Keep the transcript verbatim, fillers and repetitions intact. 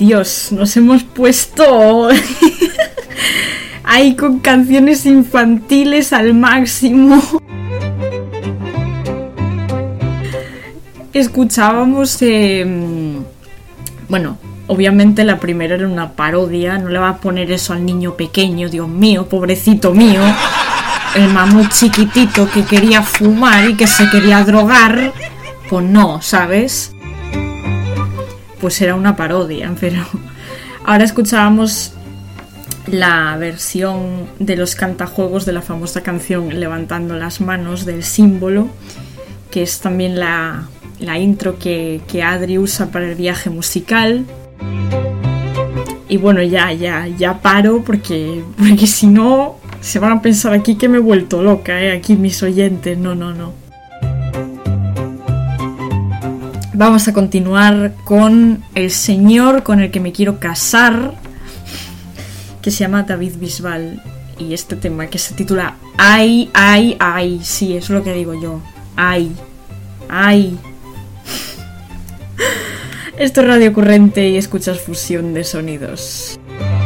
Dios, nos hemos puesto ahí con canciones infantiles al máximo. Escuchábamos, eh, bueno, obviamente la primera era una parodia, no le va a poner eso al niño pequeño, Dios mío, pobrecito mío, el mamut chiquitito que quería fumar y que se quería drogar, pues no, ¿sabes? Pues era una parodia, pero ahora escuchábamos la versión de los cantajuegos de la famosa canción Levantando las manos del Símbolo, que es también la, la intro que, que Adri usa para el viaje musical. Y bueno, ya, ya, ya paro porque, porque si no se van a pensar aquí que me he vuelto loca, ¿eh? Aquí mis oyentes, no, no, no. Vamos a continuar con el señor con el que me quiero casar, que se llama David Bisbal, y este tema que se titula Ay, ay, ay, sí, es lo que digo yo, ay, ay. Esto es Radio Corrente y escuchas Fusión de Sonidos.